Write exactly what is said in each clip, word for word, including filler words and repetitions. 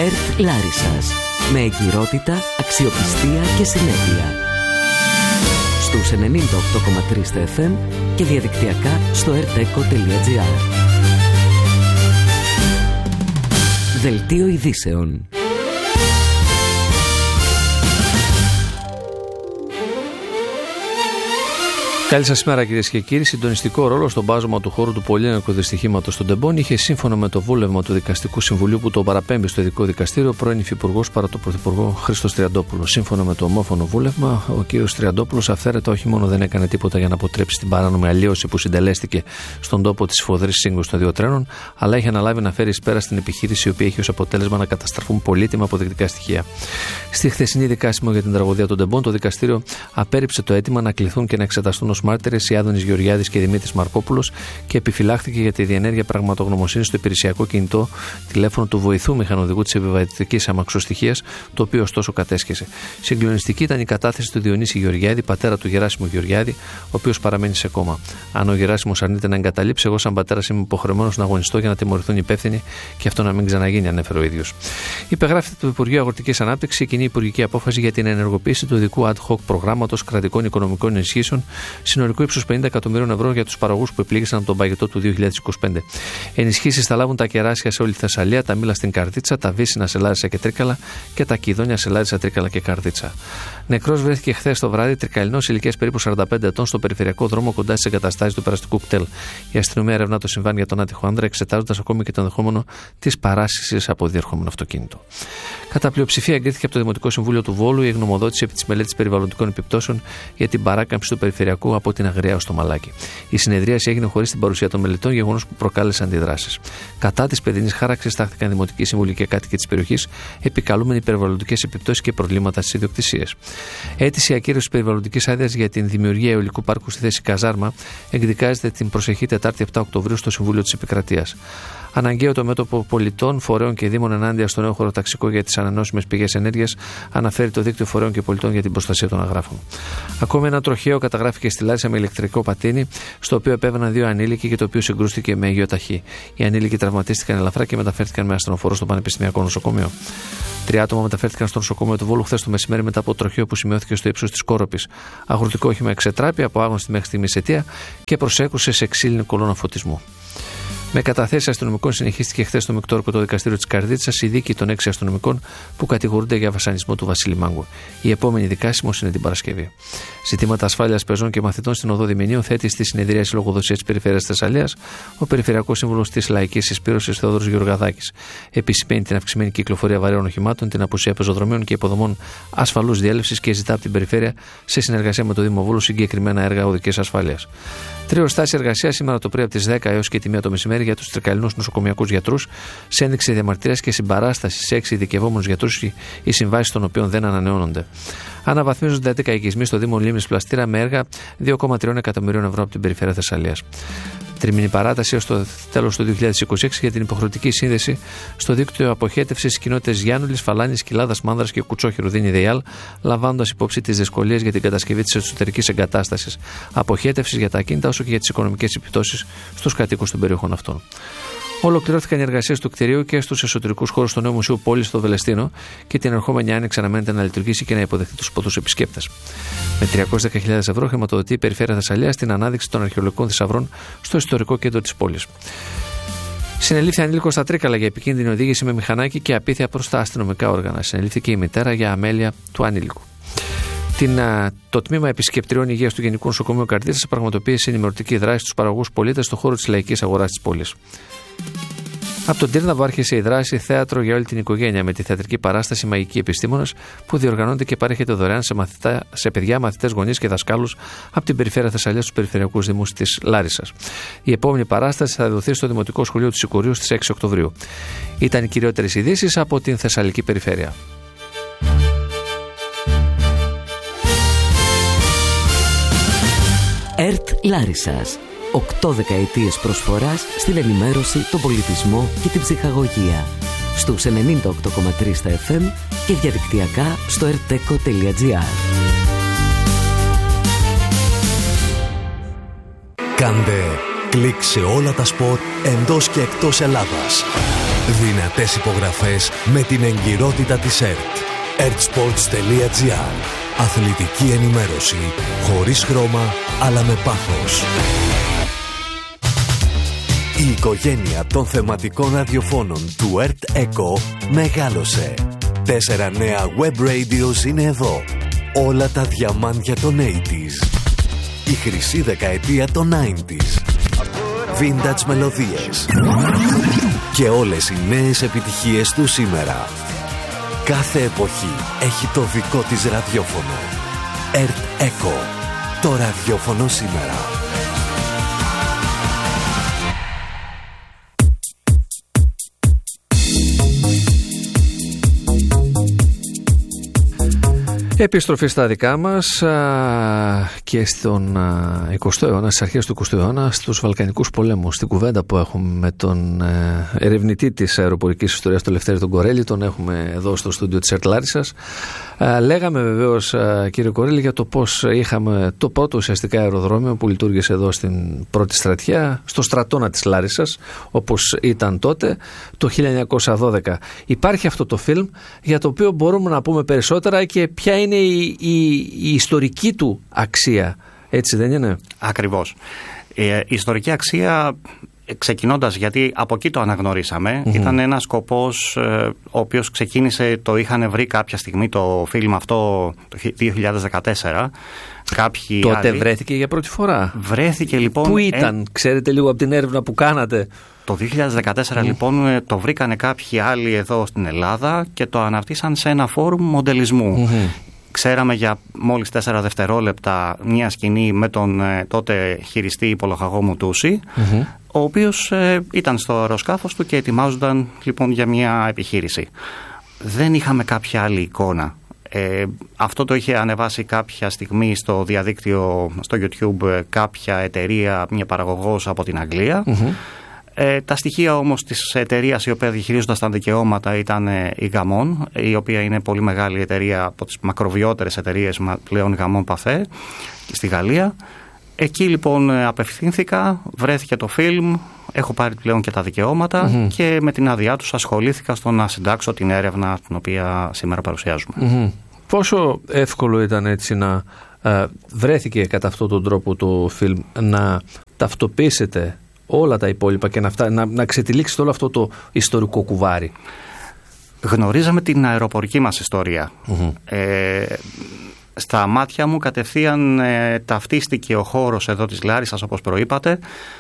ΕΡΤ Λάρισσας. Με εγκυρότητα, αξιοπιστία και συνέπεια. Στους ενενήντα οκτώ κόμμα τρία στα εφ εμ και διαδικτυακά στο ερτέκο τελεία τζι άρ. Δελτίο ειδήσεων. Καλή σας ημέρα, κυρίες και κύριοι. Συντονιστικό ρόλο στον πάζωμα του χώρου του πολυένικου δυστυχήματος στον Τεμπών είχε, σύμφωνα με το βούλευμα του Δικαστικού Συμβουλίου που το παραπέμπει στο Ειδικό Δικαστήριο, πρώην Υφυπουργός παρά το Πρωθυπουργό Χρήστος Τριαντόπουλος. Σύμφωνα με το ομόφωνο βούλευμα, ο κύριος Τριαντόπουλος αυθαίρετα όχι μόνο δεν έκανε τίποτα για να αποτρέψει την παράνομη αλλίωση που συντελέστηκε στον τόπο της σφοδρής σύγκρουσης των δύο τρένων, αλλά είχε αναλάβει να φέρει εις πέρα στην επιχείρηση, η οποία είχε ως αποτέλεσμα να καταστραφούν πολύτιμα αποδεικτικά στοιχεία. Στη χθεσινή δικάσιμο για την τραγωδία των Τεμπών, το δικαστήριο απέρριψε το αίτημα να κληθούν και να εξεταστούν ως μάρτυρες οι Άδωνης Γεωργιάδης και Δημήτρης Μαρκόπουλος και επιφυλάχθηκε για τη διενέργεια πραγματογνωμοσύνης στο υπηρεσιακό κινητό τηλέφωνο του βοηθού μηχανοδηγού της επιβατικής αμαξοστοιχείας, το οποίο ωστόσο κατέσχεσε. Συγκλονιστική ήταν η κατάθεση του Διονύση Γεωργιάδη, πατέρα του Γεράσιμου Γεωργιάδη, ο οποίος παραμένει σε κόμμα. Αν ο Γεράσιμος αρνείται να εγκαταλείψει, εγώ σαν πατέρας είμαι υποχρεωμένος να αγωνιστώ για να τιμωρηθούν οι υπεύθυνοι και αυτό να μην ξαναγίνει, ανέφερε ο ίδιος. Υπεγράφεται το Υπουργείο Αγροτικής Ανάπτυξης η κοινή υπουργική απόφαση για την ενεργοποίηση του ειδικού ad hoc προγράμματος κρατικών οικονομικών ενισχύσεων συνολικού ύψους πενήντα εκατομμυρίων ευρώ για τους παραγωγούς που επλήγησαν από τον παγετό του δύο χιλιάδες είκοσι πέντε. Ενισχύσεις θα λάβουν τα κεράσια σε όλη τη Θεσσαλία, τα μήλα στην Καρδίτσα, τα βύσσινα σε Λάρισα και Τρίκαλα και τα κηδόνια σε Λάρισα, Τρίκαλα και Καρδίτσα. Νεκρός βρέθηκε χθες το βράδυ τρικαλινός ηλικίας περίπου σαράντα πέντε ετών στο περιφερειακό δρόμο κοντά στις εγκαταστάσεις του περαστικού κτέλ. Η αστυνομία ερευνά το συμβάν για τον άτυχο άνδρα, εξετάζοντας ακόμη και το ενδεχόμενο της παράσυσης από διερχόμενο αυτοκίνητο. Κατά πλειοψηφία εγκρίθηκε από το Δημοτικό Συμβούλιο του Βόλου η γνωμοδότηση επί της μελέτης περιβαλλοντικών επιπτώσεων για την παράκαμψη του περιφερειακού από την Αγραία στο Μαλάκι. Η συνεδρίαση έγινε χωρίς την παρουσία των μελετών, γεγονός που προκάλεσε αντιδράσεις. Κατά της παιδινής χάραξης τάχθηκαν δημοτικοί σύμβουλοι και κάτοικοι της περιοχής, επικαλούμενοι περιβαλλοντικές επιπτώσεις και προβλήματα στις ιδιοκτησίες. Αίτηση ακύρωσης περιβαλλοντικής άδειας για την δημιουργία αιωλικού πάρκου στη θέση Καζάρμα εκδικάζεται την προσεχή Τετάρτη επτά Οκτωβρίου στο Συμβούλιο της Επικρατείας. Αναγκαίο το μέτωπο πολιτών, φορέων και δήμων ενάντια στο νέο χωροταξικό για τις ανανεώσιμες πηγές ενέργειας, αναφέρει το δίκτυο φορέων και πολιτών για την προστασία των αγράφων. Ακόμη ένα τροχαίο καταγράφηκε στη Λάρισα με ηλεκτρικό πατίνι, στο οποίο επέβαιναν δύο ανήλικοι και το οποίο συγκρούστηκε με γεωταχή. Οι ανήλικοι τραυματίστηκαν ελαφρά και μεταφέρθηκαν με ασθενοφόρο στο Πανεπιστημιακό Νοσοκομείο. Τρία άτομα μεταφέρθηκαν στο νοσοκομείο του Βόλου χθες το μεσημέρι μετά από τροχαίο που σημειώθηκε στο ύψος της Κόροπης. Αγροτικό όχημα εξετράπη από άγνωστη μέχρι στιγμής αιτία και προσέκρουσε σε ξύλινη κολόνα φωτισμού. Με καταθέσεις αστυνομικών συνεχίστηκε χθες στο Μεικτόρικο το δικαστήριο της Καρδίτσας η δίκη των έξι αστυνομικών που κατηγορούνται για βασανισμό του Βασίλη Μάγκου. Η επόμενη δικάσιμος είναι την Παρασκευή. Ζητήματα ασφάλειας πεζών και μαθητών στην οδό Διμηνίου θέτει στη συνεδρίαση λογοδοσίας της Περιφέρειας Θεσσαλίας ο Περιφερειακός Σύμβουλος της Λαϊκής Συσπήρωσης Θεόδωρος Γεωργαδάκης. Επισημαίνει την αυξημένη κυκλοφορία βαρέων οχημάτων, την απουσία πεζοδρομίων και υποδομών ασφαλούς διέλευσης και ζητά από την Περιφέρεια σε συνεργασία με το Δήμο Βόλου συγκεκριμένα έργα οδικής ασφάλειας. Τριοστάσεις εργασίας σήμερα το πρωί από τις δέκα έως και τη μία το μεσημέρι για τους τρικαλινούς νοσοκομιακούς γιατρούς, σε ένδειξη διαμαρτυρίας και συμπαράσταση σε έξι ειδικευόμενους γιατρούς, οι συμβάσεις των οποίων δεν ανανεώνονται. Αναβαθμίζονται έντεκα οικισμοί στο Δήμο Λίμνης Πλαστήρα με έργα δύο κόμμα τρία εκατομμυρίων ευρώ από την Περιφέρεια Θεσσαλίας. Τριμηνή παράταση έως το τέλος του δύο χιλιάδες είκοσι έξι για την υποχρεωτική σύνδεση στο δίκτυο αποχέτευσης στις κοινότητες Γιάννουλης, Φαλάνης, Κοιλάδας, Μάνδρας και Κουτσόχυρου Δίνη Δεϊάλ, λαμβάνοντας υπόψη τις δυσκολίες για την κατασκευή της εσωτερικής εγκατάστασης αποχέτευσης για τα ακίνητα όσο και για τις οικονομικές επιπτώσεις στους κατοίκους των περιοχών αυτών. Ολοκληρώθηκαν οι εργασίες του κτηρίου και στους εσωτερικούς χώρους του νέου Μουσείου Πόλης στο Βελεστίνο και την ερχόμενη άνοιξη αναμένεται να λειτουργήσει και να υποδεχτεί τους ποδούς επισκέπτες. Με τριακόσιες δέκα χιλιάδες ευρώ χρηματοδοτεί η Περιφέρεια Θεσσαλίας την ανάδειξη των αρχαιολογικών θησαυρών στο ιστορικό κέντρο της πόλης. Συνελήφθη ανήλικος στα Τρίκαλα για επικίνδυνη οδήγηση με μηχανάκι και απίθεια προς τα αστυνομικά όργανα. Συνελήφθηκε η μητέρα για αμέλεια του ανήλικου. Την, το τμήμα επισκεπτριών υγείας του Γενικού Νοσοκομείου Καρδίτσας πραγματοποίησε ενημερωτική δράση στους παραγωγούς πολίτες στον χώρο της λαϊκής αγοράς της πόλης. Από τον Τύρναβο άρχισε η δράση Θέατρο για όλη την οικογένεια με τη θεατρική παράσταση Μαγικοί Επιστήμονες που διοργανώνεται και παρέχεται δωρεάν σε, μαθητά, σε παιδιά, μαθητές, γονείς και δασκάλους από την Περιφέρεια Θεσσαλίας στους περιφερειακούς δήμους της Λάρισσας. Η επόμενη παράσταση θα δοθεί στο Δημοτικό Σχολείο του Σικουρίου στις έξι Οκτωβρίου. Ήταν οι κυριότερες ειδήσεις από την Θεσσαλική Περιφέρεια. ΕΡΤ Λάρισσας. Οκτώ δεκαετίες προσφοράς στην ενημέρωση, τον πολιτισμό και την ψυχαγωγία. Στους ενενήντα οκτώ κόμμα τρία στα εφ εμ και διαδικτυακά στο ερτέκο τελεία τζι άρ. Κάντε κλικ σε όλα τα σπορ εντός και εκτός Ελλάδας. Δυνατές υπογραφές με την εγκυρότητα της ΕΡΤ. ertsports.gr. Αθλητική ενημέρωση χωρίς χρώμα, αλλά με πάθος. Η οικογένεια των θεματικών ραδιοφώνων του ΕΡΤ Echo μεγάλωσε. Τέσσερα νέα web radios είναι εδώ. Όλα τα διαμάντια των ογδόντα. Η χρυσή δεκαετία των ενενήντα. Vintage μελωδίες. Και όλες οι νέες επιτυχίες του σήμερα. Κάθε εποχή έχει το δικό της ραδιόφωνο. ΕΡΤ Echo. Το ραδιόφωνο σήμερα. Επιστροφή στα δικά μας α, και στον α, εικοστό αιώνα, στις αρχές του εικοστού αιώνα, στους Βαλκανικούς πολέμους. Στην κουβέντα που έχουμε με τον ε, ερευνητή της αεροπορικής ιστορίας, τον Λευτέρη τον Κορέλη, τον έχουμε εδώ στο στούντιο της ΕΡΤ Λάρισσας. Α, λέγαμε βεβαίως, α, κύριε Κορέλη, για το πώς είχαμε το πρώτο ουσιαστικά αεροδρόμιο που λειτουργήσε εδώ στην πρώτη στρατιά, στο στρατόνα της Λάρισσας, όπως ήταν τότε, το χίλια εννιακόσια δώδεκα. Υπάρχει αυτό το φιλμ για το οποίο μπορούμε να πούμε περισσότερα και ποια είναι η, η, η ιστορική του αξία, έτσι δεν είναι? Ακριβώς. Ε, η ιστορική αξία, ξεκινώντας, γιατί από εκεί το αναγνωρίσαμε, mm-hmm. ήταν ένας σκοπός ε, ο οποίος ξεκίνησε, το είχαν βρει κάποια στιγμή το φιλμ αυτό το δύο χιλιάδες δεκατέσσερα. Κάποιοι Τότε άλλοι. Βρέθηκε για πρώτη φορά. Βρέθηκε λοιπόν. Πού ήταν, ε... ξέρετε λίγο από την έρευνα που κάνατε? Το δύο χιλιάδες δεκατέσσερα mm. λοιπόν το βρήκανε κάποιοι άλλοι εδώ στην Ελλάδα και το αναρτήσαν σε ένα φόρουμ μοντελισμού. Mm-hmm. Ξέραμε για μόλις τέσσερα δευτερόλεπτα μια σκηνή με τον ε, τότε χειριστή υπολογαγόμου Τούση, mm-hmm. ο οποίος ε, ήταν στο αεροσκάφος του και ετοιμάζονταν λοιπόν για μια επιχείρηση. Δεν είχαμε κάποια άλλη εικόνα. Ε, αυτό το είχε ανεβάσει κάποια στιγμή στο διαδίκτυο, στο YouTube, κάποια εταιρεία, μια παραγωγός από την Αγγλία. Mm-hmm. Ε, τα στοιχεία όμως της εταιρείας η οποία διαχειρίζονταν τα δικαιώματα ήταν η Γαμών, η οποία είναι πολύ μεγάλη εταιρεία, από τις μακροβιότερες εταιρείες πλέον Γαμών Παθέ στη Γαλλία. Εκεί λοιπόν απευθύνθηκα, βρέθηκε το φιλμ, έχω πάρει πλέον και τα δικαιώματα mm-hmm. και με την άδειά τους ασχολήθηκα στο να συντάξω την έρευνα την οποία σήμερα παρουσιάζουμε. Mm-hmm. Πόσο εύκολο ήταν έτσι να ε, βρέθηκε κατά αυτόν τον τρόπο το φιλμ να ταυτοποιήσετε όλα τα υπόλοιπα και να, φτά, να, να ξετυλίξετε όλο αυτό το ιστορικό κουβάρι? Γνωρίζαμε την αεροπορική μας ιστορία. Mm-hmm. Ε, στα μάτια μου κατευθείαν ε, ταυτίστηκε ο χώρος εδώ της Λάρισσας, όπως προείπατε,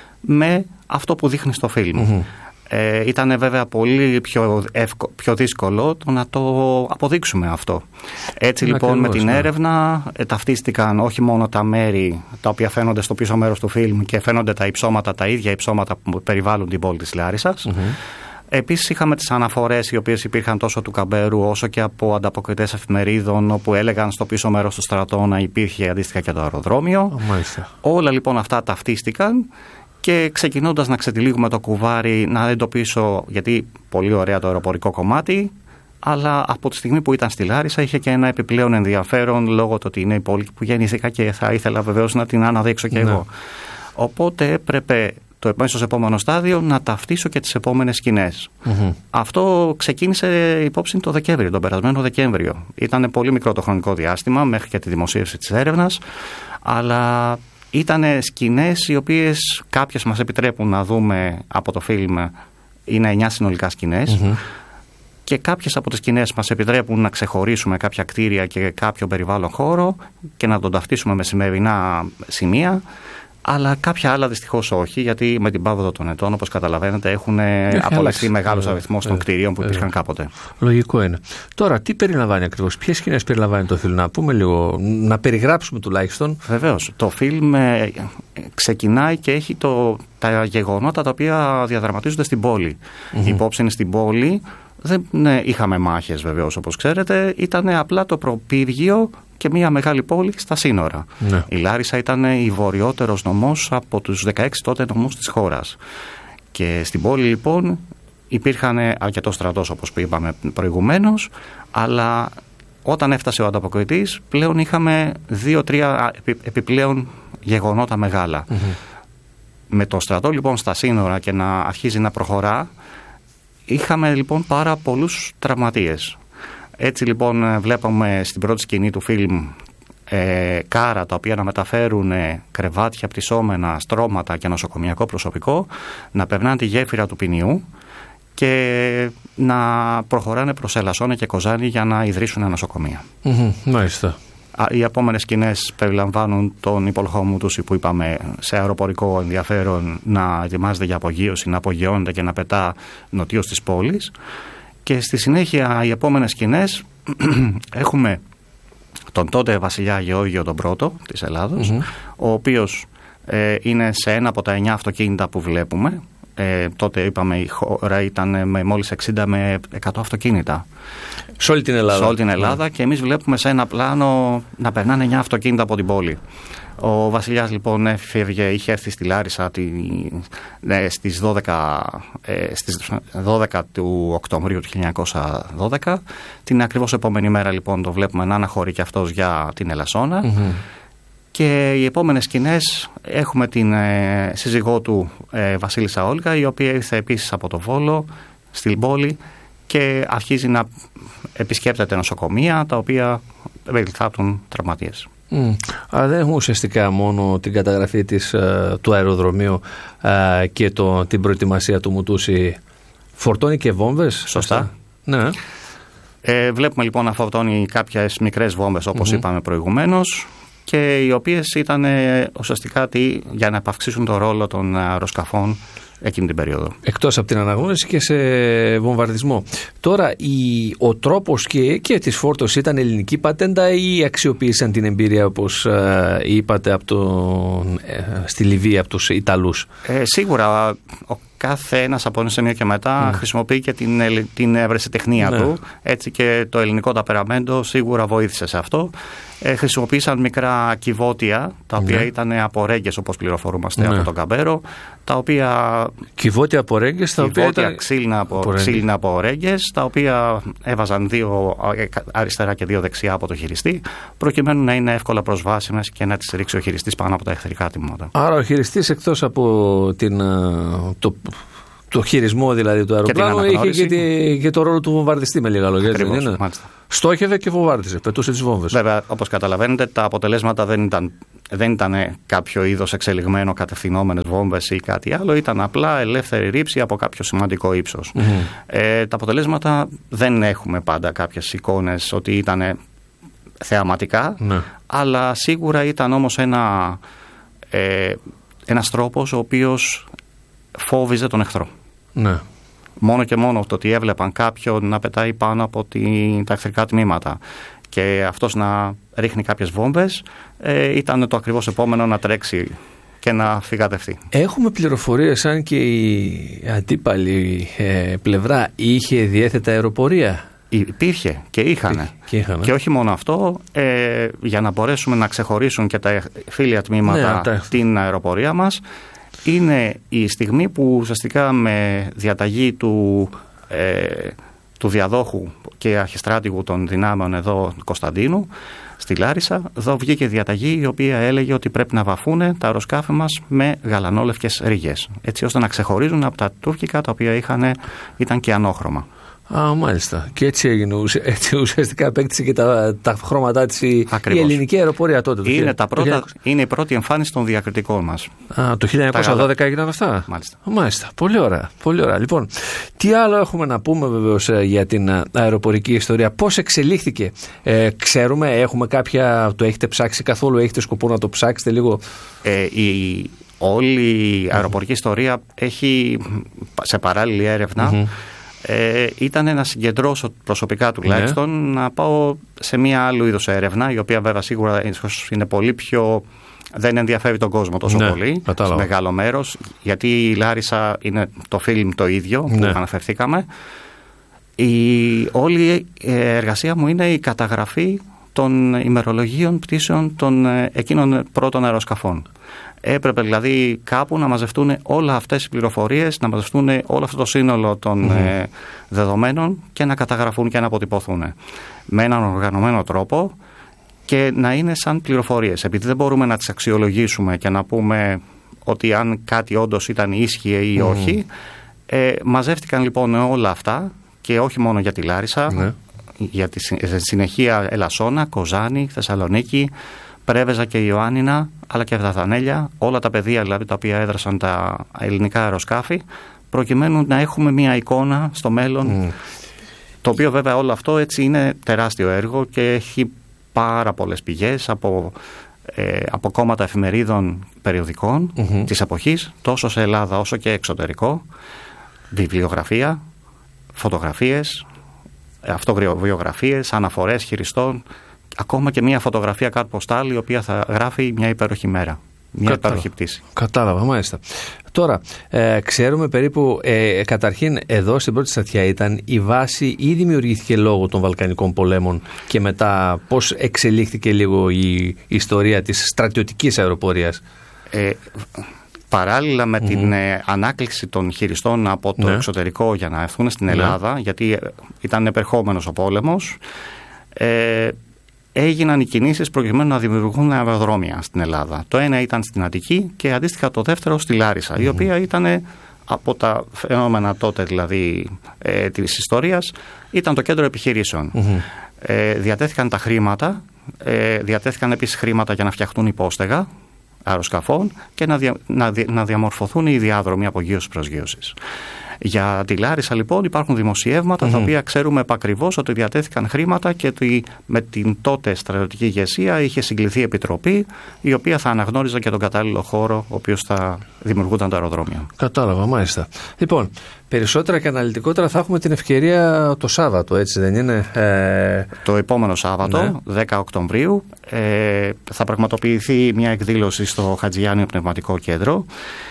με αυτό που δείχνει στο φιλμ. Mm-hmm. Ε, ήταν βέβαια πολύ πιο, ευκο, πιο δύσκολο το να το αποδείξουμε αυτό. Έτσι λοιπόν ακριβώς, με την ναι. έρευνα ε, ταυτίστηκαν όχι μόνο τα μέρη τα οποία φαίνονται στο πίσω μέρος του φιλμ και φαίνονται τα υψώματα, τα ίδια υψώματα που περιβάλλουν την πόλη της Λάρισσας. Mm-hmm. Επίσης είχαμε τις αναφορές οι οποίες υπήρχαν τόσο του Καμπέρου όσο και από ανταποκριτές εφημερίδων, όπου έλεγαν στο πίσω μέρος του στρατόνα υπήρχε αντίστοιχα και το αεροδρόμιο. Oh, όλα λοιπόν αυτά ταυτίστηκαν. Και ξεκινώντας να ξετυλίγουμε το κουβάρι, να εντοπίσω, γιατί πολύ ωραία το αεροπορικό κομμάτι, αλλά από τη στιγμή που ήταν στη Λάρισα είχε και ένα επιπλέον ενδιαφέρον λόγω του ότι είναι η πόλη που γεννήθηκα και θα ήθελα βεβαίως να την αναδείξω και ναι. εγώ. Οπότε έπρεπε το αμέσως επόμενο στάδιο να ταυτίσω και τις επόμενες σκηνές. Mm-hmm. Αυτό ξεκίνησε υπόψη το Δεκέμβριο, τον περασμένο Δεκέμβριο. Ήταν πολύ μικρό το χρονικό διάστημα μέχρι και τη δημοσίευση της έρευνας, αλλά ήταν σκηνές οι οποίες κάποιες μας επιτρέπουν να δούμε από το φιλμ, είναι εννιά συνολικά σκηνές, mm-hmm. και κάποιες από τις σκηνές μας επιτρέπουν να ξεχωρίσουμε κάποια κτίρια και κάποιο περιβάλλον χώρο και να τον ταυτίσουμε με σημερινά σημεία, αλλά κάποια άλλα δυστυχώς όχι, γιατί με την πάροδο των ετών, όπως καταλαβαίνετε, έχουν απολυθεί μεγάλος αριθμός των κτηρίων που υπήρχαν κάποτε. Λογικό είναι. Τώρα, τι περιλαμβάνει ακριβώς, ποιες σκηνές περιλαμβάνει το φιλμ, να πούμε λίγο, να περιγράψουμε τουλάχιστον? Βεβαίως. Το φιλμ ε, ξεκινάει και έχει το, τα γεγονότα τα οποία διαδραματίζονται στην πόλη. Mm-hmm. Η υπόψη είναι στην πόλη. Δεν ναι, είχαμε μάχες βεβαίως, όπως ξέρετε. Ήταν απλά το προπύργιο και μια μεγάλη πόλη στα σύνορα. Ναι. Η Λάρισα ήταν η βορειότερος νομός από τους δεκαέξι τότε νομούς της χώρας. Και στην πόλη λοιπόν υπήρχαν αρκετό στρατός, όπως που είπαμε προηγουμένως, αλλά όταν έφτασε ο ανταποκριτής πλέον είχαμε δύο-τρία επιπλέον γεγονότα μεγάλα. Mm-hmm. Με το στρατό λοιπόν στα σύνορα και να αρχίζει να προχωρά, είχαμε λοιπόν πάρα πολλούς τραυματίες. Έτσι λοιπόν βλέπαμε στην πρώτη σκηνή του φιλμ ε, κάρα τα οποία να μεταφέρουν ε, κρεβάτια, πτυσσόμενα, στρώματα και νοσοκομιακό προσωπικό, να περνάνε τη γέφυρα του ποινιού και να προχωράνε προς Ελασσόνα και Κοζάνη για να ιδρύσουν νοσοκομεία. Mm-hmm, μάλιστα. Οι επόμενες σκηνές περιλαμβάνουν τον υπολχόμουτους που είπαμε σε αεροπορικό ενδιαφέρον να ετοιμάζεται για απογείωση, να απογειώνεται και να πετά νοτίως της πόλης. Και στη συνέχεια οι επόμενες σκηνές έχουμε τον τότε βασιλιά Γεώργιο τον Πρώτο της Ελλάδος, mm-hmm. ο οποίος ε, είναι σε ένα από τα εννιά αυτοκίνητα που βλέπουμε. Ε, τότε είπαμε η χώρα ήταν με μόλις εξήντα με εκατό αυτοκίνητα. Σε όλη την Ελλάδα. Σε όλη την Ελλάδα, mm. και εμείς βλέπουμε σε ένα πλάνο να περνάνε εννιά αυτοκίνητα από την πόλη. Ο βασιλιάς λοιπόν έφευγε, είχε έρθει στη Λάρισα τη, ναι, στις, δώδεκα, ε, στις δώδεκα του Οκτωβρίου του χίλια εννιακόσια δώδεκα. Την ακριβώς επόμενη μέρα λοιπόν το βλέπουμε να αναχωρεί και αυτός για την Ελασσόνα. Mm-hmm. Και οι επόμενες σκηνές έχουμε την ε, σύζυγό του ε, Βασίλισσα Όλγα, η οποία ήρθε επίσης από το Βόλο στην πόλη και αρχίζει να επισκέπτεται νοσοκομεία τα οποία περιλαμβάνουν τραυματίες. Mm. Αλλά δεν έχουμε ουσιαστικά μόνο την καταγραφή της, ε, του αεροδρομίου ε, και το, την προετοιμασία του Μουτούση. Φορτώνει και βόμβες. Σωστά. Ναι. Ε, βλέπουμε λοιπόν να φορτώνει κάποιες μικρές βόμβες όπως mm-hmm. είπαμε προηγουμένως, και οι οποίες ήταν ουσιαστικά για να επαυξήσουν το ρόλο των αεροσκαφών εκείνη την περίοδο. Εκτός από την αναγνώριση και σε βομβαρδισμό. Τώρα η, ο τρόπος και, και της φόρτωσης ήταν ελληνική πατέντα ή αξιοποίησαν την εμπειρία όπως ε, είπατε από το, ε, στη Λιβύη από τους Ιταλούς? Ε, σίγουρα ο κάθε ένας από ένα σημείο και μετά mm. χρησιμοποιεί και την, την ευρεσιτεχνία ναι. του, έτσι και το ελληνικό ταπεραμέντο σίγουρα βοήθησε σε αυτό. Ε, χρησιμοποίησαν μικρά κυβότια τα οποία ναι. ήταν από ρέγγες όπως πληροφορούμαστε ναι. από τον Καμπέρο, τα οποία κυβότια από ρέγγες, τα κυβότια οποία ήταν... ξύλινα από, από, ξύλινα από ρέγγες, τα οποία έβαζαν δύο αριστερά και δύο δεξιά από το χειριστή, προκειμένου να είναι εύκολα προσβάσιμες και να τις ρίξει ο χειριστής πάνω από τα εχθρικά τμήματα. Άρα ο χειριστής εκτός από την, το, το χειρισμό δηλαδή του αεροπλάνου είχε και, τη, και το ρόλο του βομβαρδιστή με λίγα λόγια. Ακριβώς, στόχευε και βομβάρδιζε, πετούσε τις βόμβες. Βέβαια, όπως καταλαβαίνετε, τα αποτελέσματα δεν ήταν, δεν ήταν κάποιο είδος εξελιγμένο κατευθυνόμενες βόμβες ή κάτι άλλο, ήταν απλά ελεύθερη ρήψη από κάποιο σημαντικό ύψος. Mm-hmm. Ε, τα αποτελέσματα δεν έχουμε πάντα κάποιες εικόνες ότι ήταν θεαματικά, mm-hmm. αλλά σίγουρα ήταν όμως ένα, ε, ένας τρόπος ο οποίος φόβιζε τον εχθρό. Mm-hmm. Μόνο και μόνο το ότι έβλεπαν κάποιον να πετάει πάνω από τη, τα εχθρικά τμήματα και αυτός να ρίχνει κάποιες βόμβες, ε, ήταν το ακριβώς επόμενο να τρέξει και να φυγατευτεί. Έχουμε πληροφορίες αν και η αντίπαλη ε, πλευρά είχε διέθετα αεροπορία? Υπήρχε και είχανε. Και, είχανε. Και όχι μόνο αυτό, ε, για να μπορέσουμε να ξεχωρίσουν και τα φίλια τμήματα ναι, τα... την αεροπορία μας, είναι η στιγμή που ουσιαστικά με διαταγή του, ε, του διαδόχου και αρχιστράτηγου των δυνάμεων εδώ Κωνσταντίνου στη Λάρισα, εδώ βγήκε διαταγή η οποία έλεγε ότι πρέπει να βαφούν τα αεροσκάφη μας με γαλανόλευκες ρίγες, έτσι ώστε να ξεχωρίζουν από τα τουρκικά τα οποία είχαν, ήταν και ανώχρωμα. Α, μάλιστα. Και έτσι έγινε. Έτσι ουσιαστικά απέκτησε και τα, τα χρώματά της η, η ελληνική αεροπορία τότε. Είναι, τα πρώτα, είναι η πρώτη εμφάνιση των διακριτικών μας. Α, το χίλια εννιακόσια δώδεκα έγιναν αυτά. Μάλιστα. Μάλιστα. Πολύ ωραία. Πολύ ωραία. Λοιπόν, τι άλλο έχουμε να πούμε βεβαίως για την αεροπορική ιστορία? Πώς εξελίχθηκε? Ε, ξέρουμε, έχουμε κάποια. Το έχετε ψάξει καθόλου? Έχετε σκοπό να το ψάξετε λίγο? Ε, η, όλη η αεροπορική mm-hmm. ιστορία έχει σε παράλληλη έρευνα. Mm-hmm. Ε, ήταν να συγκεντρώσω προσωπικά τουλάχιστον ναι. να πάω σε μία άλλου είδους έρευνα, η οποία βέβαια σίγουρα είναι πολύ πιο, δεν ενδιαφέρει τον κόσμο τόσο ναι, πολύ σε μεγάλο μέρος, γιατί η Λάρισα είναι το φιλμ το ίδιο που ναι. αναφερθήκαμε. Η όλη η εργασία μου είναι η καταγραφή των ημερολογίων πτήσεων των εκείνων πρώτων αεροσκαφών. Έπρεπε δηλαδή κάπου να μαζευτούν όλα αυτές οι πληροφορίες, να μαζευτούν όλο αυτό το σύνολο των mm. ε, δεδομένων και να καταγραφούν και να αποτυπωθούν με έναν οργανωμένο τρόπο και να είναι σαν πληροφορίες. Επειδή δεν μπορούμε να τις αξιολογήσουμε και να πούμε ότι αν κάτι όντως ήταν ίσχυε ή mm. όχι, Ε, μαζεύτηκαν λοιπόν όλα αυτά και όχι μόνο για τη Λάρισα, ναι. για τη συνεχεία Ελασσόνα, Κοζάνη, Θεσσαλονίκη, Πρέβεζα και Ιωάννινα, αλλά και Δαθανέλια, όλα τα πεδία δηλαδή τα οποία έδρασαν τα ελληνικά αεροσκάφη, προκειμένου να έχουμε μια εικόνα στο μέλλον, mm. το οποίο βέβαια όλο αυτό έτσι είναι τεράστιο έργο και έχει πάρα πολλές πηγές από, ε, από κόμματα εφημερίδων περιοδικών mm-hmm. της εποχής, τόσο σε Ελλάδα όσο και εξωτερικό, βιβλιογραφία, φωτογραφίες, αυτοβιογραφίες, αναφορές χειριστών, ακόμα και μια φωτογραφία κάτω ποστάλ η οποία θα γράφει μια υπέροχη μέρα, μια Κατάλαβα. υπέροχη πτήση. Κατάλαβα, μάλιστα. Τώρα, ε, ξέρουμε περίπου, ε, καταρχήν εδώ στην πρώτη στρατιά ήταν η βάση ή δημιουργήθηκε λόγω των Βαλκανικών πολέμων και μετά πώς εξελίχθηκε λίγο η, η ιστορία της στρατιωτικής αεροπορίας. Ε, Παράλληλα με mm-hmm. την ε, ανάκληση των χειριστών από το ναι. εξωτερικό για να έρθουν στην Ελλάδα, ναι. γιατί ήταν επερχόμενος ο πόλεμος, ε, έγιναν οι κινήσεις προκειμένου να δημιουργούν αεροδρόμια στην Ελλάδα. Το ένα ήταν στην Αττική και αντίστοιχα το δεύτερο στη Λάρισα, mm-hmm. η οποία ήταν από τα φαινόμενα τότε δηλαδή ε, της ιστορίας, ήταν το κέντρο επιχειρήσεων. Mm-hmm. Ε, διατέθηκαν τα χρήματα, ε, διατέθηκαν επίσης χρήματα για να φτιαχτούν υπόστεγα αεροσκαφών και να, δια, να, δια, να διαμορφωθούν οι διάδρομοι απογείωσης προσγείωσης. Για τη Λάρισα λοιπόν υπάρχουν δημοσιεύματα mm-hmm. τα οποία ξέρουμε επακριβώς ότι διατέθηκαν χρήματα και ότι με την τότε στρατιωτική ηγεσία είχε συγκληθεί επιτροπή η οποία θα αναγνώριζε και τον κατάλληλο χώρο ο οποίος θα δημιουργούνταν το αεροδρόμιο. Κατάλαβα, μάλιστα. Λοιπόν, περισσότερα και αναλυτικότερα θα έχουμε την ευκαιρία το Σάββατο, έτσι δεν είναι? Ε... Το επόμενο Σάββατο, ναι. δέκα Οκτωβρίου, ε, θα πραγματοποιηθεί μια εκδήλωση στο Χατζηγιάννιο Πνευματικό Κέντρο.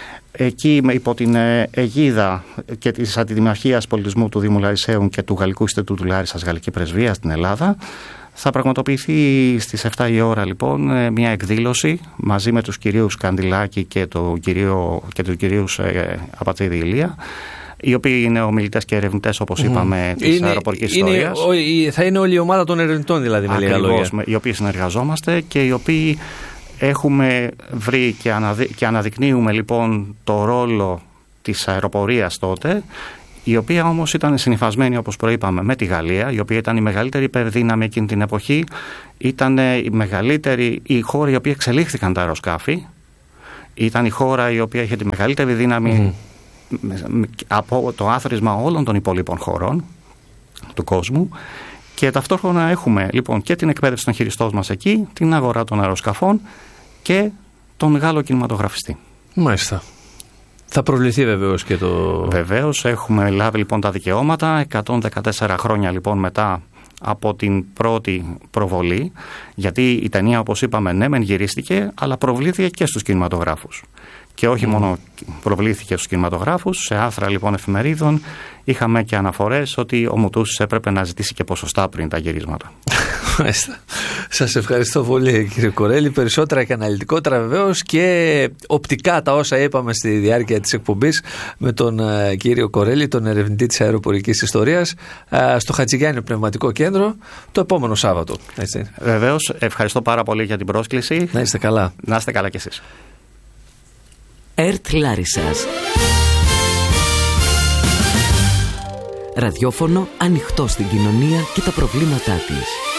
Εκεί υπό την αιγίδα και της Αντιδημαρχίας Πολιτισμού του Δήμου Λαρισαίων και του Γαλλικού Ινστιτούτου Λάρισας Γαλλική Πρεσβεία στην Ελλάδα θα πραγματοποιηθεί στις εφτά η ώρα λοιπόν μια εκδήλωση μαζί με τους κυρίους Καντιλάκη και τον κύριο, και τους κυρίους ε, Απατσίδη Ηλία, οι οποίοι είναι ομιλητές και ερευνητές όπως mm. είπαμε της είναι, αεροπορικής είναι, ιστορίας. Ο, θα είναι όλη η ομάδα των ερευνητών δηλαδή με λίγα λόγια. Οι οποίοι συνεργαζόμαστε και οι οποίοι έχουμε βρει και, αναδει... και αναδεικνύουμε λοιπόν το ρόλο της αεροπορίας τότε, η οποία όμως ήταν συνυφασμένη όπως προείπαμε με τη Γαλλία, η οποία ήταν η μεγαλύτερη υπερδύναμη εκείνη την εποχή, ήταν η μεγαλύτερη, η χώρα η οποία εξελίχθηκαν τα αεροσκάφη, ήταν η χώρα η οποία είχε τη μεγαλύτερη δύναμη mm. από το άθροισμα όλων των υπολείπων χωρών του κόσμου. Και ταυτόχρονα έχουμε λοιπόν και την εκπαίδευση των χειριστών μας εκεί, την αγορά των αεροσκαφών και τον μεγάλο κινηματογραφιστή. Μάλιστα. Θα προβληθεί βεβαίως και το... Βεβαίως έχουμε λάβει λοιπόν τα δικαιώματα εκατόν δεκατέσσερα χρόνια λοιπόν μετά από την πρώτη προβολή, γιατί η ταινία όπως είπαμε ναι μεν γυρίστηκε αλλά προβλήθηκε και στους κινηματογράφους. Και όχι mm. μόνο προβλήθηκε στους κινηματογράφους, σε άρθρα λοιπόν εφημερίδων είχαμε και αναφορές ότι ο Μουτούσης έπρεπε να ζητήσει και ποσοστά πριν τα γυρίσματα. Σας ευχαριστώ πολύ κύριε Κορέλη. Περισσότερα και αναλυτικότερα βεβαίως και οπτικά τα όσα είπαμε στη διάρκεια της εκπομπής με τον uh, κύριο Κορέλη, τον ερευνητή της αεροπορικής ιστορίας, uh, στο Χατζηγιάννιο Πνευματικό Κέντρο το επόμενο Σάββατο. Έτσι. Βεβαίως, ευχαριστώ πάρα πολύ για την πρόσκληση. Να είστε καλά. Να είστε καλά κι εσείς. ΕΡΤ Λάρισσας. Ραδιόφωνο ανοιχτό στην κοινωνία και τα προβλήματά της.